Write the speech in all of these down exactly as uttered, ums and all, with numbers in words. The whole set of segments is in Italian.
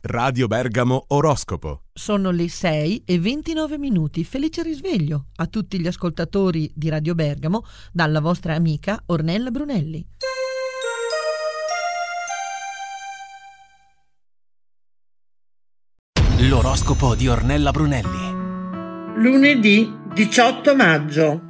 Radio Bergamo Oroscopo. Sono le sei e ventinove minuti. Felice risveglio a tutti gli ascoltatori di Radio Bergamo dalla vostra amica Ornella Brunelli. L'oroscopo di Ornella Brunelli. Lunedì diciotto maggio.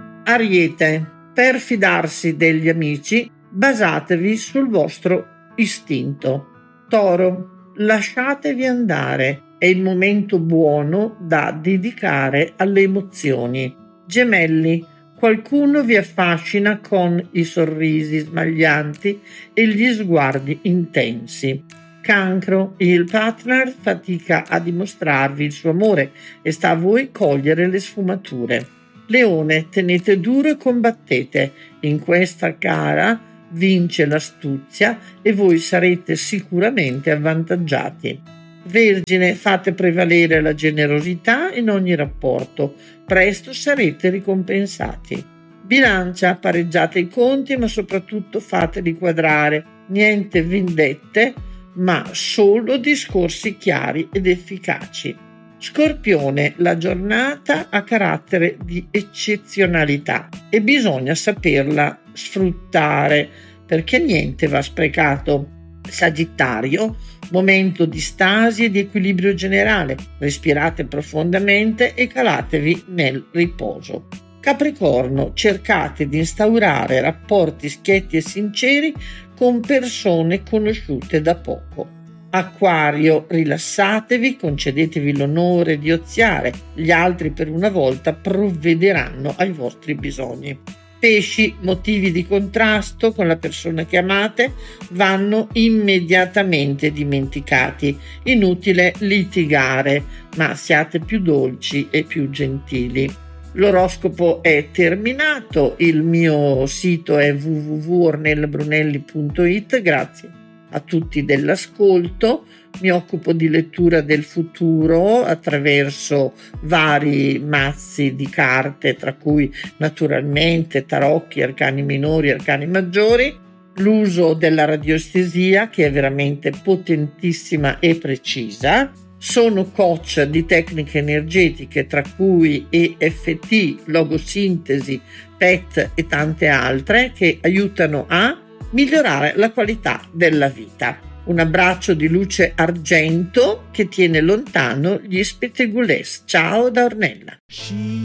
Ariete. Per fidarsi degli amici, basatevi sul vostro istinto. Toro. Lasciatevi andare, è il momento buono da dedicare alle emozioni. Gemelli. Qualcuno vi affascina con i sorrisi smaglianti e gli sguardi intensi. Cancro. Il partner fatica a dimostrarvi il suo amore e sta a voi cogliere le sfumature. Leone. Tenete duro e combattete. In questa gara vince l'astuzia e voi sarete sicuramente avvantaggiati. Vergine. Fate prevalere la generosità in ogni rapporto. Presto sarete ricompensati. Bilancia. Pareggiate i conti, ma soprattutto fateli quadrare. Niente vendette, ma solo discorsi chiari ed efficaci. Scorpione. La giornata ha carattere di eccezionalità e bisogna saperla sfruttare perché niente va sprecato. Sagittario. Momento di stasi e di equilibrio generale. Respirate profondamente e calatevi nel riposo. Capricorno. Cercate di instaurare rapporti schietti e sinceri con persone conosciute da poco. Acquario. Rilassatevi, concedetevi l'onore di oziare, gli altri per una volta provvederanno ai vostri bisogni. Pesci. Motivi di contrasto con la persona che amate vanno immediatamente dimenticati. Inutile litigare, ma siate più dolci e più gentili. L'oroscopo è terminato, il mio sito è w w w punto ornella brunelli punto it. Grazie a tutti dell'ascolto. Mi occupo di lettura del futuro attraverso vari mazzi di carte, tra cui naturalmente tarocchi, arcani minori, arcani maggiori, l'uso della radioestesia che è veramente potentissima e precisa. Sono coach di tecniche energetiche tra cui E F T, logosintesi, P E T e tante altre che aiutano a migliorare la qualità della vita. Un abbraccio di luce argento che tiene lontano gli spettegulés. Ciao da Ornella.